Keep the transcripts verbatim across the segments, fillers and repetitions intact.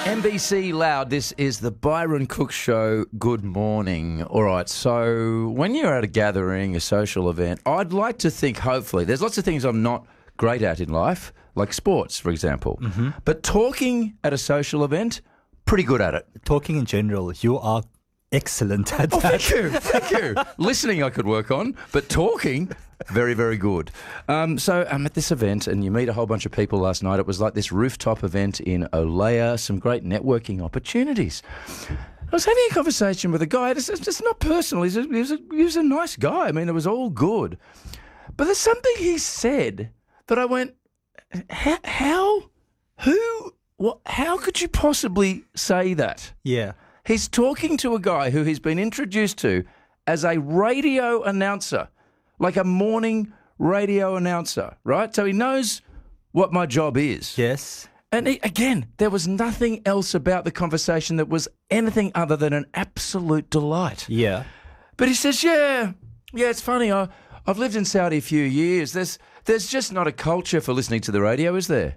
N B C Loud, this is the Byron Cook Show. Good morning. All right, so when you're at a gathering, a social event, I'd like to think, hopefully, there's lots of things I'm not great at in life, like sports, for example. Mm-hmm. But talking at a social event, pretty good at it. Talking in general, you are excellent at oh, that. Thank you, thank you. Listening I could work on, but talking, very, very good. Um, so I'm at this event and you meet a whole bunch of people last night. It was like this rooftop event in Olea, some great networking opportunities. I was having a conversation with a guy. It's, it's not personal. He's a, he, was a, he was a nice guy. I mean, it was all good. But there's something he said that I went, how, how who, what, how could you possibly say that? Yeah. He's talking to a guy who he's been introduced to as a radio announcer, like a morning radio announcer, right? So he knows what my job is. Yes. And he, again, there was nothing else about the conversation that was anything other than an absolute delight. Yeah. But he says, yeah, yeah, it's funny. I, I've lived in Saudi a few years. There's, there's just not a culture for listening to the radio, is there?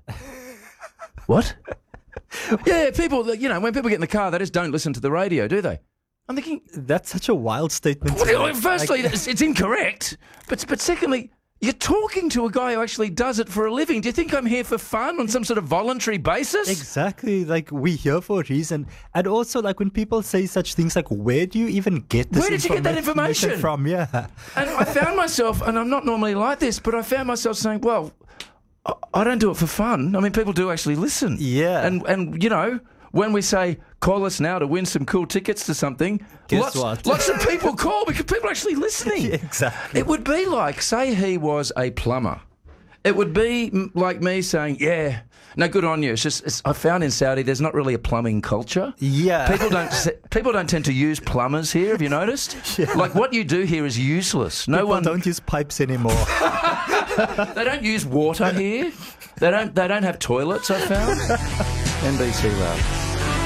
What? Yeah, people, you know, when people get in the car, they just don't listen to the radio, do they? I'm thinking... That's such a wild statement. Well, firstly, like, it's, it's incorrect. But, but secondly, you're talking to a guy who actually does it for a living. Do you think I'm here for fun on some sort of voluntary basis? Exactly. Like, we're here for a reason. And also, like, when people say such things, like, where do you even get this Where did you get that information from? Yeah. And I found myself, and I'm not normally like this, but I found myself saying, well... I don't do it for fun. I mean, people do actually listen. Yeah. And, and you know, when we say, call us now to win some cool tickets to something, Guess lots, what? lots of people call because people are actually listening. Yeah, exactly. It would be like, say he was a plumber. It would be like me saying, yeah, no, good on you. It's just, it's, I found in Saudi there's not really a plumbing culture. Yeah. People don't people don't tend to use plumbers here, have you noticed? Yeah. Like, what you do here is useless. No people one don't use pipes anymore. They don't use water here. They don't. They don't have toilets. I found. N B C Loud.